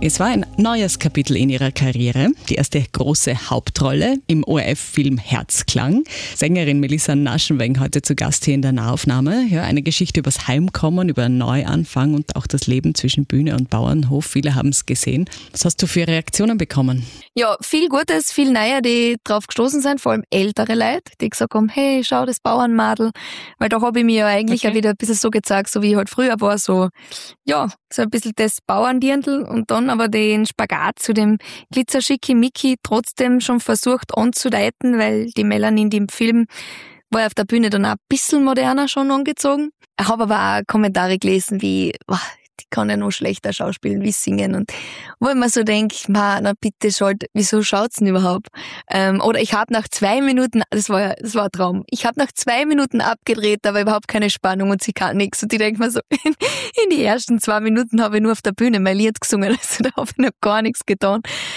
Es war ein neues Kapitel in ihrer Karriere. Die erste große Hauptrolle im ORF-Film Herzklang. Sängerin Melissa Naschenweng heute zu Gast hier in der Nahaufnahme. Ja, eine Geschichte übers Heimkommen, über einen Neuanfang und auch das Leben zwischen Bühne und Bauernhof. Viele haben es gesehen. Was hast du für Reaktionen bekommen? Ja, viel Gutes, viel Neuer, die drauf gestoßen sind, vor allem ältere Leute, die gesagt haben, hey, schau, das Bauernmadel. Weil da habe ich mir ja eigentlich auch wieder ein bisschen so gezeigt, so wie ich halt früher war, so ein bisschen das Bauerndirndl und dann aber den Spagat zu dem Glitzerschickimicki trotzdem schon versucht anzudeuten, weil die Melanie in dem Film war auf der Bühne dann auch ein bisschen moderner schon angezogen. Ich habe aber auch Kommentare gelesen wie, die kann ja noch schlechter schauspielen wie singen. Und wo ich mir so denke, na bitte schalt, wieso schaut's denn überhaupt? Oder ich habe nach 2 Minuten, das war ein Traum, ich habe nach 2 Minuten abgedreht, da war überhaupt keine Spannung und sie kann nichts. Und ich denke mir so, in die ersten 2 Minuten habe ich nur auf der Bühne mein Lied gesungen, also da habe ich noch gar nichts getan.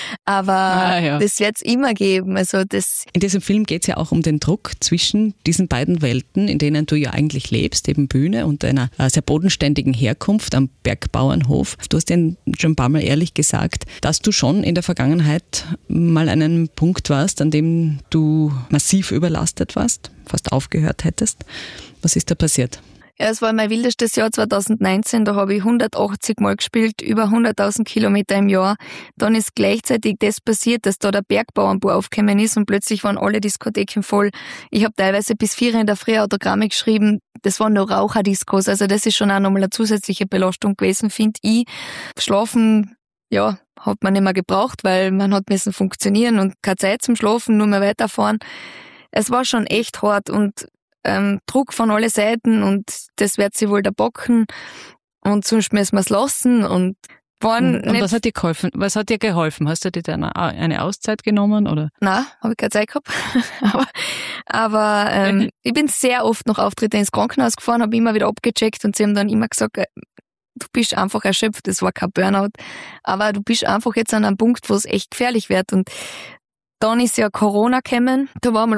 Aber das wird's immer geben. Also in diesem Film geht's ja auch um den Druck zwischen diesen beiden Welten, in denen du ja eigentlich lebst, eben Bühne und einer sehr bodenständigen Herkunft am Bergbauernhof. Du hast den schon ein paar Mal ehrlich gesagt, dass du schon in der Vergangenheit mal an einem Punkt warst, an dem du massiv überlastet warst, fast aufgehört hättest. Was ist da passiert? Ja, es war mein wildestes Jahr 2019, da habe ich 180 Mal gespielt, über 100.000 Kilometer im Jahr. Dann ist gleichzeitig das passiert, dass da der Bergbauernbau aufgekommen ist und plötzlich waren alle Diskotheken voll. Ich habe teilweise bis 4 in der Früh Autogramme geschrieben, das waren noch Raucherdiskos, also das ist schon auch nochmal eine zusätzliche Belastung gewesen, finde ich. Schlafen, hat man nicht mehr gebraucht, weil man hat müssen funktionieren und keine Zeit zum Schlafen, nur mehr weiterfahren. Es war schon echt hart und Druck von alle Seiten und das wird sie wohl da bocken und sonst müssen wir es lassen und was hat dir geholfen? Was hat dir geholfen? Hast du dir dann eine Auszeit genommen oder? Nein, habe ich keine Zeit gehabt. aber ich bin sehr oft nach Auftritten ins Krankenhaus gefahren, habe immer wieder abgecheckt und sie haben dann immer gesagt, du bist einfach erschöpft, das war kein Burnout, aber du bist einfach jetzt an einem Punkt, wo es echt gefährlich wird und dann ist ja Corona gekommen, da war mal